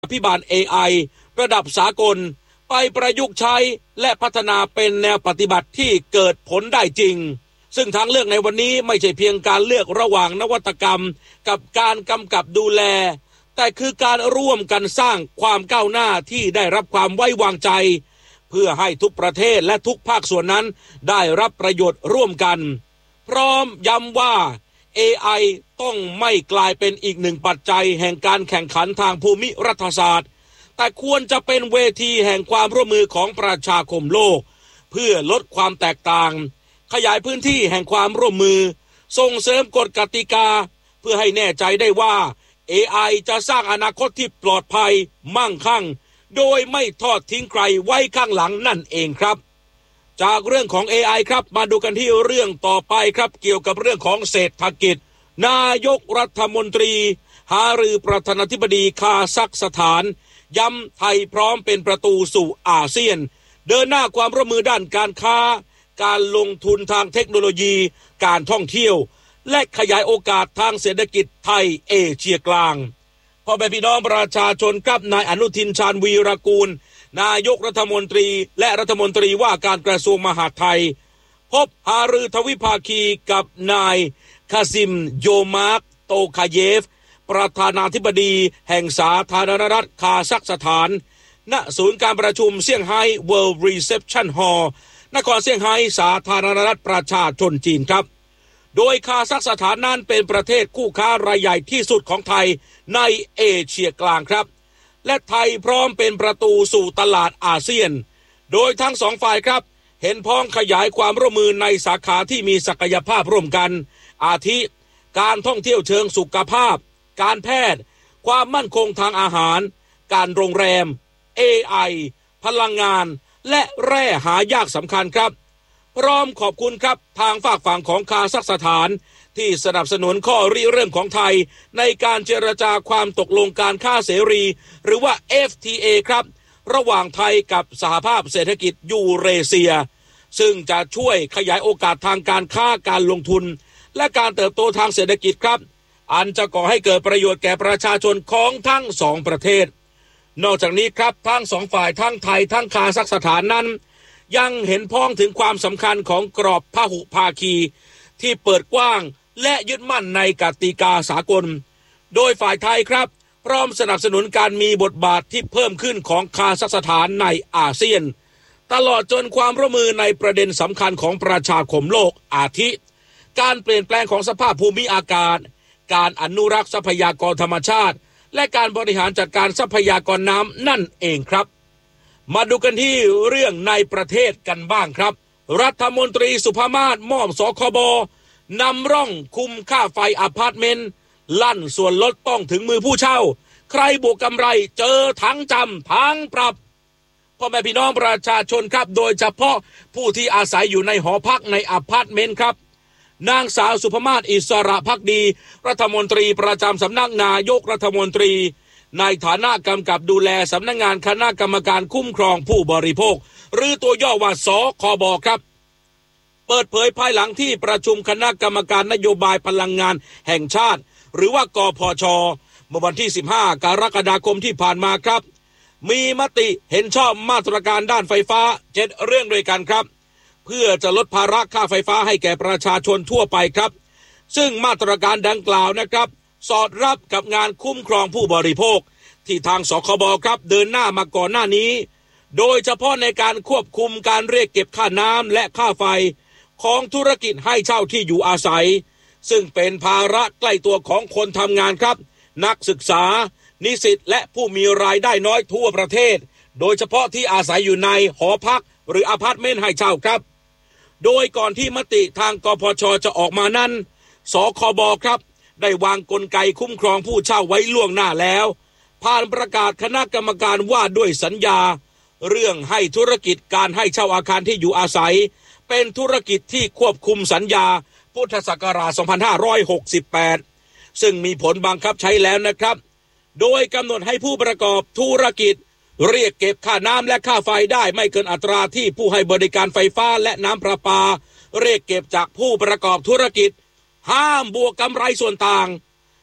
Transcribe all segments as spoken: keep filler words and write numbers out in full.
พิบาล เอ ไอ ระดับสากลไปประยุกต์ใช้และพัฒนาเป็นแนวปฏิบัติที่เกิดผลได้จริงซึ่งทางเลือกในวันนี้ไม่ใช่เพียงการเลือกระหว่างนวัตกรรมกับการกำกับดูแลแต่คือการร่วมกันสร้างความก้าวหน้าที่ได้รับความไว้วางใจเพื่อให้ทุกประเทศและทุกภาคส่วนนั้นได้รับประโยชน์ร่วมกันพร้อมย้ำว่า เอ ไอ ต้องไม่กลายเป็นอีกหนึ่งปัจจัยแห่งการแข่งขันทางภูมิรัฐศาสตร์แต่ควรจะเป็นเวทีแห่งความร่วมมือของประชาคมโลกเพื่อลดความแตกต่างขยายพื้นที่แห่งความร่วมมือส่งเสริมกฎกติกาเพื่อให้แน่ใจได้ว่า เอ ไอ จะสร้างอนาคตที่ปลอดภัยมั่งคั่งโดยไม่ทอดทิ้งใครไว้ข้างหลังนั่นเองครับจากเรื่องของ เอ ไอ ครับมาดูกันที่เรื่องต่อไปครับเกี่ยวกับเรื่องของเศรษฐกิจนายกรัฐมนตรีหารือประธานาธิบดีคาซัคสถานย้ำไทยพร้อมเป็นประตูสู่อาเซียนเดินหน้าความร่วมมือด้านการค้าการลงทุนทางเทคโนโลยีการท่องเที่ยวและขยายโอกาสทางเศรษฐกิจไทยเอเชียกลางพ่อแม่พี่น้องประชาชนครับนายอนุทินชาญวีรกูลนายกรัฐมนตรีและรัฐมนตรีว่าการกระทรวงมหาดไทยพบหารือทวิภาคีกับนายคาซิมโยมาร์กโตคาเยฟประธานาธิบดีแห่งสาธารณรัฐคาซัคสถานณศูนย์การประชุมเซี่ยงไฮ้ World Reception Hall นครเซี่ยงไฮ้สาธารณรัฐประชาชนจีนครับโดยคาซัคสถานนั้นเป็นประเทศคู่ค้ารายใหญ่ที่สุดของไทยในเอเชียกลางครับและไทยพร้อมเป็นประตูสู่ตลาดอาเซียนโดยทั้งสองฝ่ายครับเห็นพ้องขยายความร่วมมือในสาขาที่มีศักยภาพร่วมกันอาทิการท่องเที่ยวเชิงสุขภาพการแพทย์ความมั่นคงทางอาหารการโรงแรม เอ ไอ พลังงานและแร่หายากสำคัญครับพร้อมขอบคุณครับทางฝากฝั่งของคาซัคสถานที่สนับสนุนข้อริเริ่มของไทยในการเจรจาความตกลงการค้าเสรีหรือว่า เอฟ ที เอ ครับระหว่างไทยกับสหภาพเศรษฐกิจยูเรเซียซึ่งจะช่วยขยายโอกาสทางการค้าการลงทุนและการเติบโตทางเศรษฐกิจครับอันจะก่อให้เกิดประโยชน์แก่ประชาชนของทั้งสองประเทศนอกจากนี้ครับทั้งสองฝ่ายทั้งไทยทั้งคาซัคสถานนั้นยังเห็นพ้องถึงความสำคัญของกรอบพหุภาคีที่เปิดกว้างและยึดมั่นในกติกาสากลโดยฝ่ายไทยครับพร้อมสนับสนุนการมีบทบาทที่เพิ่มขึ้นของคาซัคสถานในอาเซียนตลอดจนความร่วมมือในประเด็นสำคัญของประชาคมโลกอาทิการเปลี่ยนแปลงของสภาพภูมิอากาศการอนุรักษ์ทรัพยากรธรรมชาติและการบริหารจัดการทรัพยากรน้ำนั่นเองครับมาดูกันที่เรื่องในประเทศกันบ้างครับรัฐมนตรีสุภามาศมอบสคบนำร่องคุมค่าไฟอพาร์ตเมนต์ลั่นส่วนลดต้องถึงมือผู้เช่าใครบวกกำไรเจอทั้งจำทั้งปรับพ่อแม่พี่น้องประชาชนครับโดยเฉพาะผู้ที่อาศัยอยู่ในหอพักในอพาร์ตเมนต์ครับนางสาวสุภมาศอิสระภักดีรัฐมนตรีประจำสำนักนายกรัฐมนตรีในฐานะกำกับดูแลสำนักงานคณะกรรมการคุ้มครองผู้บริโภคหรือตัวย่อว่าสคบครับเปิดเผยภายหลังที่ประชุมคณะกรรมการนโยบายพลังงานแห่งชาติหรือว่ากพช.เมื่อวันที่สิบห้ากรกฎาคมที่ผ่านมาครับมีมติเห็นชอบมาตรการด้านไฟฟ้าเจ็ดเรื่องด้วยกันครับเพื่อจะลดภาระค่าไฟฟ้าให้แก่ประชาชนทั่วไปครับซึ่งมาตรการดังกล่าวนะครับสอดรับกับงานคุ้มครองผู้บริโภคที่ทางสคบครับเดินหน้ามาก่อนหน้านี้โดยเฉพาะในการควบคุมการเรียกเก็บค่าน้ำและค่าไฟของธุรกิจให้เช่าที่อยู่อาศัยซึ่งเป็นภาระใกล้ตัวของคนทำงานครับนักศึกษานิสิตและผู้มีรายได้น้อยทั่วประเทศโดยเฉพาะที่อาศัยอยู่ในหอพักหรืออพาร์ตเมนต์ให้เช่าครับโดยก่อนที่มติทางกพช.จะออกมานั้นสคบครับได้วางกลไกคุ้มครองผู้เช่าไว้ล่วงหน้าแล้วผ่านประกาศคณะกรรมการว่าด้วยสัญญาเรื่องให้ธุรกิจการให้เช่าอาคารที่อยู่อาศัยเป็นธุรกิจที่ควบคุมสัญญาพุทธศักราชสองพันห้าร้อยหกสิบแปดซึ่งมีผลบังคับใช้แล้วนะครับโดยกำหนดให้ผู้ประกอบธุรกิจเรียกเก็บค่าน้ำและค่าไฟได้ไม่เกินอัตราที่ผู้ให้บริการไฟฟ้าและน้ำประปาเรียกเก็บจากผู้ประกอบธุรกิจห้ามบวกกำไรส่วนต่าง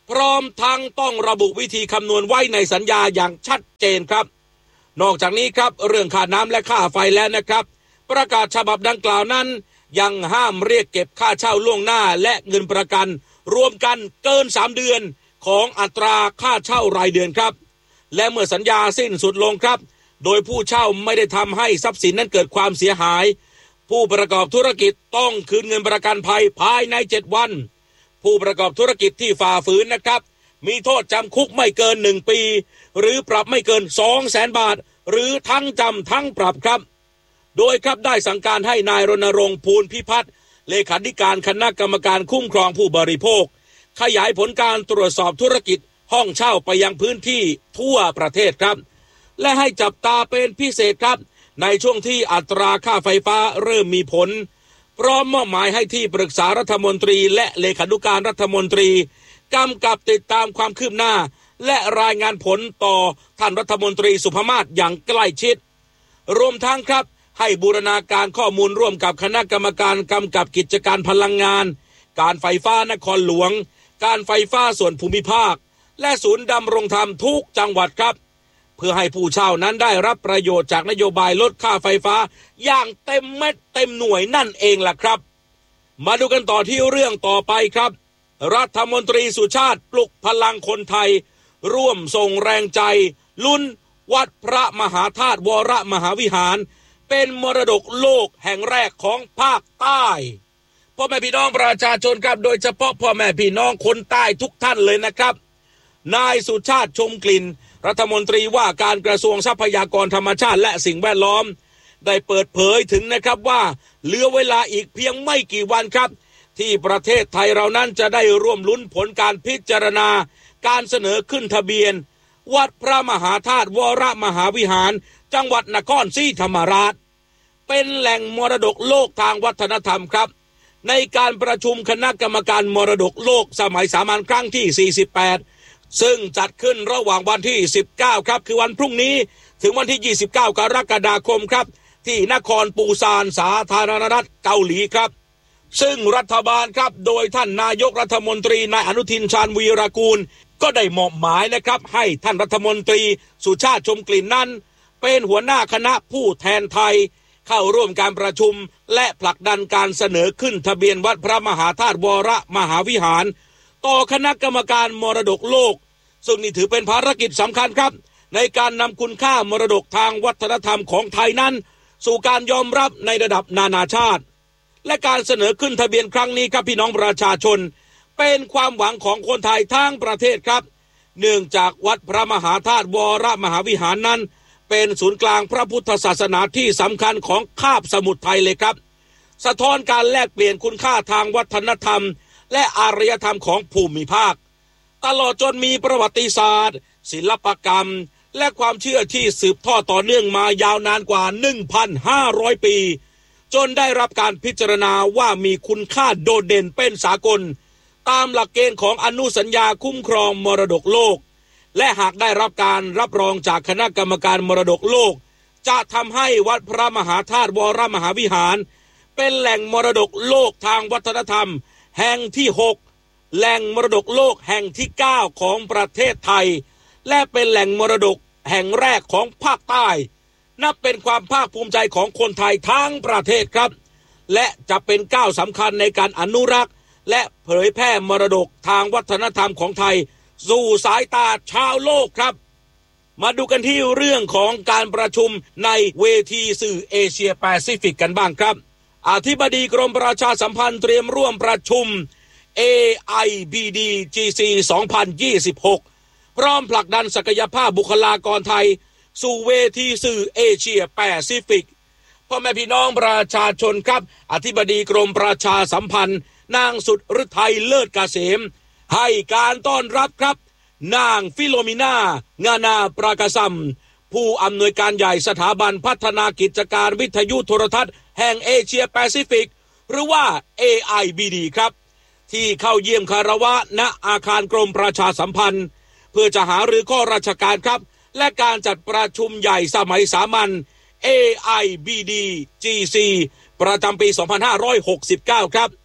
พร้อมทั้งต้องระบุวิธีคำนวณไว้ในสัญญาอย่างชัดเจนครับนอกจากนี้ครับเรื่องค่าน้ำและค่าไฟแล้วนะครับประกาศฉบับดังกล่าวนั้นยังห้ามเรียกเก็บค่าเช่าล่วงหน้าและเงินประกันรวมกันเกินสามเดือนของอัตราค่าเช่ารายเดือนครับและเมื่อสัญญาสิ้นสุดลงครับโดยผู้เช่าไม่ได้ทำให้ทรัพย์สินนั้นเกิดความเสียหายผู้ประกอบธุรกิจต้องคืนเงินประกันภัยภายในเจ็ดวันผู้ประกอบธุรกิจที่ฝ่าฝืนนะครับมีโทษจำคุกไม่เกินหนึ่งปีหรือปรับไม่เกิน สองแสน บาทหรือทั้งจำทั้งปรับครับโดยครับได้สั่งการให้นายรณรงค์ภูลพิพัฒน์เลขาธิการคณะกรรมการคุ้มครองผู้บริโภคขยายผลการตรวจสอบธุรกิจห้องเช่าไปยังพื้นที่ทั่วประเทศครับและให้จับตาเป็นพิเศษครับในช่วงที่อัตราค่าไฟฟ้าเริ่มมีผลพร้อมมอบหมายให้ที่ปรึกษารัฐมนตรีและเลขานุการรัฐมนตรีกำกับติดตามความคืบหน้าและรายงานผลต่อท่านรัฐมนตรีสุภมาศอย่างใกล้ชิดรวมทั้งครับให้บูรณาการข้อมูลร่วมกับคณะกรรมการกำกับกิจการพลังงานการไฟฟ้านครหลวงการไฟฟ้าส่วนภูมิภาคและศูนย์ดำรงธรรมทุกจังหวัดครับเพื่อให้ผู้เช่านั้นได้รับประโยชน์จากนโยบายลดค่าไฟฟ้าอย่างเต็มเม็ดเต็มหน่วยนั่นเองล่ะครับมาดูกันต่อที่เรื่องต่อไปครับรัฐมนตรีสุชาติปลุกพลังคนไทยร่วมส่งแรงใจลุ้นวัดพระมหาธาตุวรมหาวิหารเป็นมรดกโลกแห่งแรกของภาคใต้พ่อแม่พี่น้องประชาชนครับโดยเฉพาะพ่อแม่พี่น้องคนใต้ทุกท่านเลยนะครับนายสุชาติชมกลิ่นรัฐมนตรีว่าการกระทรวงทรัพยากรธรรมชาติและสิ่งแวดล้อมได้เปิดเผยถึงนะครับว่าเหลือเวลาอีกเพียงไม่กี่วันครับที่ประเทศไทยเรานั้นจะได้ร่วมลุ้นผลการพิจารณาการเสนอขึ้นทะเบียนวัดพระมหาธาตุวรมหาวิหารจังหวัดนครศรีธรรมราชเป็นแหล่งมรดกโลกทางวัฒนธรรมครับในการประชุมคณะกรรมการมรดกโลกสมัยสามัญครั้งที่สี่สิบแปดซึ่งจัดขึ้นระหว่างวันที่สิบเก้าครับคือวันพรุ่งนี้ถึงวันที่ยี่สิบเก้ากรกฎาคมครับที่นครปูซานสาธารณรัฐเกาหลีครับซึ่งรัฐบาลครับโดยท่านนายกรัฐมนตรีนายอนุทินชาญวีรกูลก็ได้มอบหมายนะครับให้ท่านรัฐมนตรีสุชาติชมกลิ่นนั้นเป็นหัวหน้าคณะผู้แทนไทยเข้าร่วมการประชุมและผลักดันการเสนอขึ้นทะเบียนวัดพระมหาธาตุวรมหาวิหารต่อคณะกรรมการมรดกโลกซึ่งนี่ถือเป็นภารกิจสำคัญครับในการนำคุณค่ามรดกทางวัฒนธรรมของไทยนั้นสู่การยอมรับในระดับนานาชาติและการเสนอขึ้นทะเบียนครั้งนี้ครับพี่น้องประชาชนเป็นความหวังของคนไทยทั้งประเทศครับเนื่องจากวัดพระมหาธาตุวรมหาวิหารนั้นเป็นศูนย์กลางพระพุทธศาสนาที่สำคัญของคาบสมุทรไทยเลยครับสะท้อนการแลกเปลี่ยนคุณค่าทางวัฒนธรรมและอารยธรรมของภูมิภาคตลอดจนมีประวัติศาสตร์ศิลปกรรมและความเชื่อที่สืบทอดต่อเนื่องมายาวนานกว่า หนึ่งพันห้าร้อย ปีจนได้รับการพิจารณาว่ามีคุณค่าโดดเด่นเป็นสากลตามหลักเกณฑ์ของอนุสัญญาคุ้มครองมรดกโลกและหากได้รับการรับรองจากคณะกรรมการมรดกโลกจะทำให้วัดพระมหาธาตุวรมหาวิหารเป็นแหล่งมรดกโลกทางวัฒนธรรมแห่งที่หกแหล่งมรดกโลกแห่งที่เก้าของประเทศไทยและเป็นแหล่งมรดกแห่งแรกของภาคใต้นับเป็นความภาคภูมิใจของคนไทยทั้งประเทศครับและจะเป็นก้าวสำคัญในการอนุรักษ์และเผยแพร่มรดกทางวัฒนธรรมของไทยสู่สายตาชาวโลกครับมาดูกันที่เรื่องของการประชุมในเวทีสื่อเอเชียแปซิฟิกกันบ้างครับอธิบดีกรมประชาสัมพันธ์เตรียมร่วมประชุม เอ ไอ บี ดี จี ซี สองพันยี่สิบหกพร้อมผลักดันศักยภาพบุคลากรไทยสู่เวทีสื่อเอเชียแปซิฟิกพ่อแม่พี่น้องประชาชนครับอธิบดีกรมประชาสัมพันธ์นางสุดฤทัยเลิศเกษมให้การต้อนรับครับนางฟิโลมิน่างานาปรากษัมผู้อำนวยการใหญ่สถาบันพัฒนากิจการวิทยุโทรทัศน์แห่งเอเชียแปซิฟิกหรือว่า เอ ไอ บี ดี ครับที่เข้าเยี่ยมคารวะณอาคารกรมประชาสัมพันธ์เพื่อจะหารือข้อราชการครับและการจัดประชุมใหญ่สมัยสามัญ เอ ไอ บี ดี จี ซี ประจำปี สองพันห้าร้อยหกสิบเก้า ครับ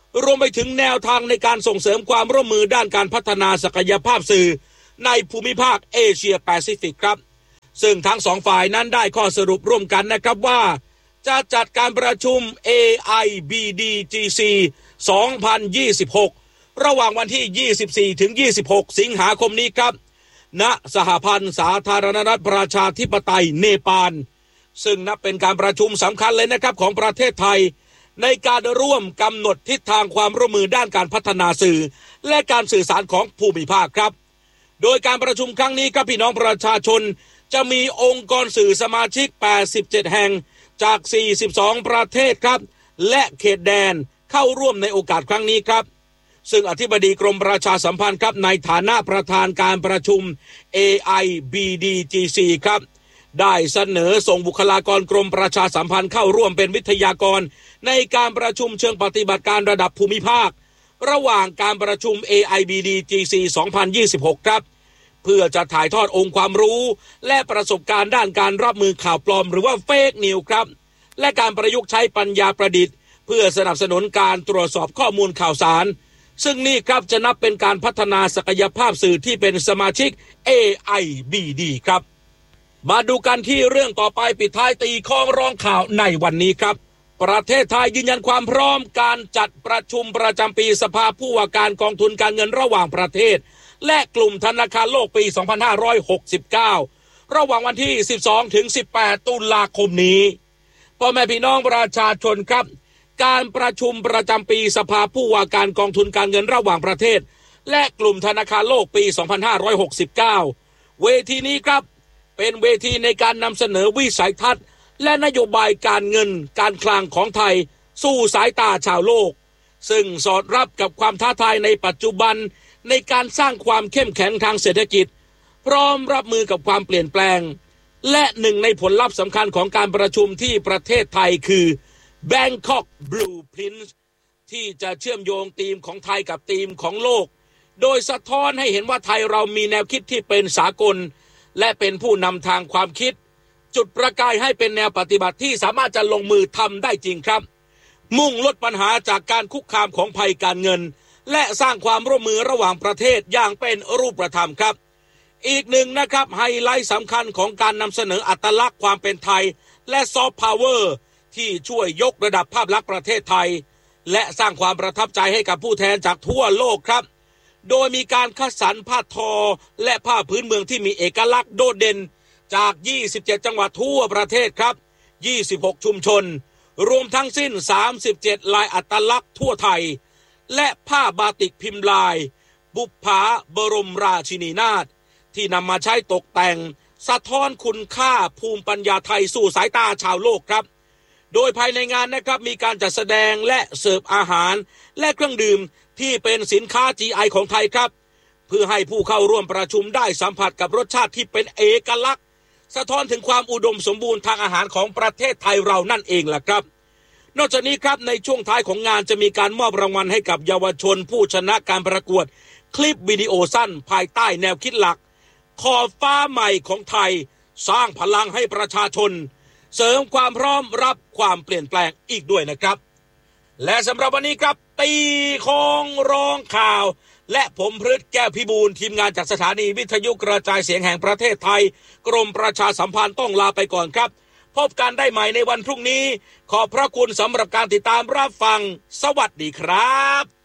รวมไปถึงแนวทางในการส่งเสริมความร่วมมือด้านการพัฒนาศักยภาพสื่อในภูมิภาคเอเชียแปซิฟิกครับซึ่งทั้งสองฝ่ายนั้นได้ข้อสรุปร่วมกันนะครับว่าจะจัดการประชุม เอ ไอ บี ดี จี ซี สองพันยี่สิบหกระหว่างวันที่ยี่สิบสี่ถึงยี่สิบหกสิงหาคมนี้ครับณสหพันธ์สาธารณรัฐประชาธิปไตยเนปาลซึ่งนับเป็นการประชุมสำคัญเลยนะครับของประเทศไทยในการร่วมกำหนดทิศทางความร่วมมือด้านการพัฒนาสื่อและการสื่อสารของภูมิภาคครับโดยการประชุมครั้งนี้ครับพี่น้องประชาชนจะมีองค์กรสื่อสมาชิกแปดสิบเจ็ดแห่งจากสี่สิบสองประเทศครับและเขตแดนเข้าร่วมในโอกาสครั้งนี้ครับซึ่งอธิบดีกรมประชาสัมพันธ์ครับในฐานะประธานการประชุม เอ ไอ บี ดี จี ซี ครับได้เสนอส่งบุคลากรกรมประชาสัมพันธ์เข้าร่วมเป็นวิทยากรในการประชุมเชิงปฏิบัติการระดับภูมิภาคระหว่างการประชุม เอ ไอ บี ดี จี ซี สองพันยี่สิบหกครับเพื่อจะถ่ายทอดองค์ความรู้และประสบการณ์ด้านการรับมือข่าวปลอมหรือว่าเฟกนิวส์ครับและการประยุกต์ใช้ปัญญาประดิษฐ์เพื่อสนับสนุนการตรวจสอบข้อมูลข่าวสารซึ่งนี่ครับจะนับเป็นการพัฒนาศักยภาพสื่อที่เป็นสมาชิก เอ ไอ บี ดี ครับมาดูกันที่เรื่องต่อไปปิดท้ายตีข้องร้องข่าวในวันนี้ครับประเทศไทยยืนยันความพร้อมการจัดประชุมประจำปีสภาผู้ว่าการกองทุนการเงินระหว่างประเทศและกลุ่มธนาคารโลกปีสองพันห้าร้อยหกสิบเก้าระหว่างวันที่สิบสองถึงสิบแปดตุลาคมนี้พ่อแม่พี่น้องประชาชนครับการประชุมประจำปีสภาผู้ว่าการกองทุนการเงินระหว่างประเทศและกลุ่มธนาคารโลกปีสองพันห้าร้อยหกสิบเก้าเวทีนี้ครับเป็นเวทีในการนำเสนอวิสัยทัศน์และนโยบายการเงินการคลังของไทยสู่สายตาชาวโลกซึ่งสอดรับกับความท้าทายในปัจจุบันในการสร้างความเข้มแข็งทางเศรษฐกิจพร้อมรับมือกับความเปลี่ยนแปลงและหนึ่งในผลลัพธ์สำคัญของการประชุมที่ประเทศไทยคือ Bangkok Blueprint ที่จะเชื่อมโยงธีมของไทยกับธีมของโลกโดยสะท้อนให้เห็นว่าไทยเรามีแนวคิดที่เป็นสากลและเป็นผู้นำทางความคิดจุดประกายให้เป็นแนวปฏิบัติที่สามารถจะลงมือทำได้จริงครับมุ่งลดปัญหาจากการคุกคามของภัยการเงินและสร้างความร่วมมือระหว่างประเทศอย่างเป็นรูปธรรมครับอีกหนึ่งนะครับไฮไลท์สำคัญของการนำเสนออัตลักษณ์ความเป็นไทยและซอฟต์พาวเวอร์ที่ช่วยยกระดับภาพลักษณ์ประเทศไทยและสร้างความประทับใจให้กับผู้แทนจากทั่วโลกครับโดยมีการคัดสรรผ้าทอและผ้าพื้นเมืองที่มีเอกลักษณ์โดดเด่นจากยี่สิบเจ็ดจังหวัดทั่วประเทศครับยี่สิบหกชุมชนรวมทั้งสิ้นสามสิบเจ็ดลายอัตลักษณ์ทั่วไทยและผ้าบาติกพิมพ์ลายบุปผาบรมราชินีนาถที่นำมาใช้ตกแต่งสะท้อนคุณค่าภูมิปัญญาไทยสู่สายตาชาวโลกครับโดยภายในงานนะครับมีการจัดแสดงและเสิร์ฟอาหารและเครื่องดื่มที่เป็นสินค้า จี ไอ ของไทยครับเพื่อให้ผู้เข้าร่วมประชุมได้สัมผัสกับรสชาติที่เป็นเอกลักษณ์สะท้อนถึงความอุดมสมบูรณ์ทางอาหารของประเทศไทยเรานั่นเองล่ะครับนอกจากนี้ครับในช่วงท้ายของงานจะมีการมอบรางวัลให้กับเยาวชนผู้ชนะการประกวดคลิปวิดีโอสั้นภายใต้แนวคิดหลักขอบฟ้าใหม่ของไทยสร้างพลังให้ประชาชนเสริมความพร้อมรับความเปลี่ยนแปลงอีกด้วยนะครับและสำหรับวันนี้ครับตีของร้องข่าวและผมพฤทธิ์แก้วพิบูลทีมงานจากสถานีวิทยุกระจายเสียงแห่งประเทศไทยกรมประชาสัมพันธ์ต้องลาไปก่อนครับพบกันได้ใหม่ในวันพรุ่งนี้ขอบพระคุณสำหรับการติดตามรับฟังสวัสดีครับ